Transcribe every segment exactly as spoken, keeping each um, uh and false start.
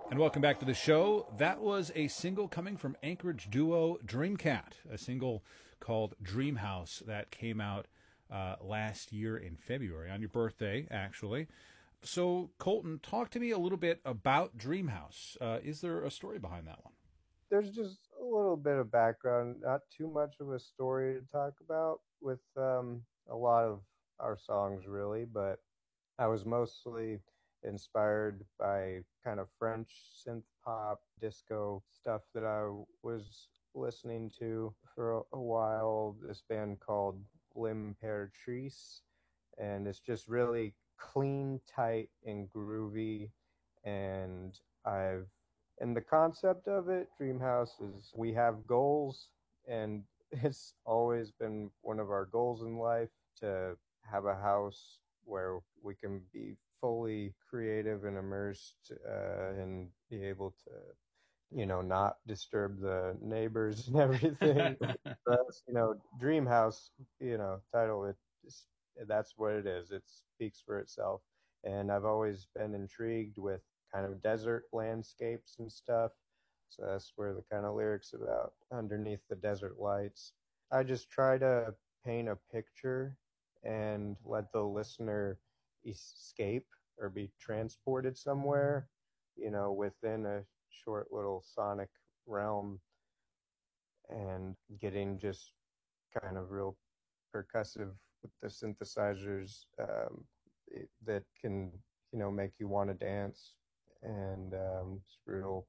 And welcome back to the show. That was a single coming from Anchorage duo Dreamcat, a single called Dreamhouse that came out uh, last year in February, on your birthday, actually. So, Colton, talk to me a little bit about Dreamhouse. Uh, is there a story behind that one? There's just a little bit of background, not too much of a story to talk about with um, a lot of our songs, really, but I was mostly inspired by kind of French synth pop, disco stuff that I was listening to for a, a while. This band called L'Imperatrice, and it's just really clean, tight, and groovy. And I've and the concept of it, Dreamhouse, is we have goals, and it's always been one of our goals in life to have a house where we can be fully creative and immersed uh, and be able to, you know, not disturb the neighbors and everything. That's, you know, Dream House, you know, title, it just, that's what it is. It speaks for itself. And I've always been intrigued with kind of desert landscapes and stuff. So that's where the kind of lyrics about underneath the desert lights. I just try to paint a picture and let the listener escape or be transported somewhere, you know, within a short little sonic realm, and getting just kind of real percussive with the synthesizers, um, it, that can, you know, make you want to dance. And um, it's real.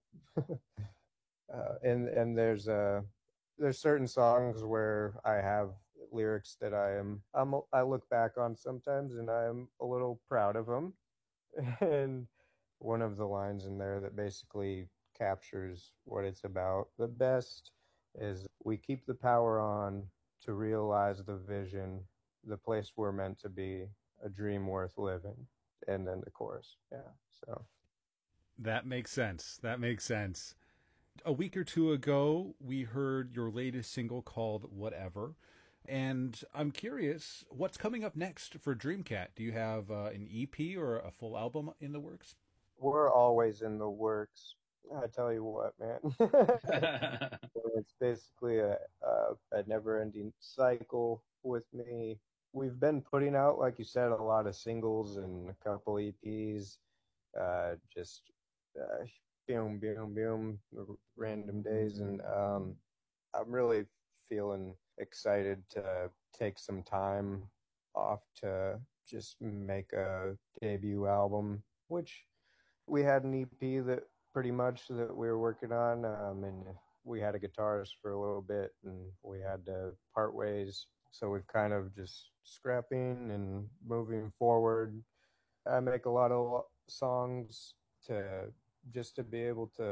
uh, and and there's uh there's certain songs where I have lyrics that I am I'm I look back on sometimes and I'm a little proud of them. And one of the lines in there that basically captures what it's about the best is, we keep the power on to realize the vision, the place we're meant to be, a dream worth living. And then the chorus. Yeah. So That makes sense. That makes sense. A week or two ago, we heard your latest single called Whatever. And I'm curious, what's coming up next for Dreamcat? Do you have uh, an E P or a full album in the works? we're always in the works. I tell you what, man. It's basically a, a, a never-ending cycle with me. We've been putting out, like you said, a lot of singles and a couple E Ps, uh, just uh, boom, boom, boom, random days. And um, I'm really feeling excited to take some time off to just make a debut album, which we had an E P that pretty much that we were working on, um, and we had a guitarist for a little bit, and we had to part ways. So we've kind of just scrapping and moving forward. I make a lot of songs to just to be able to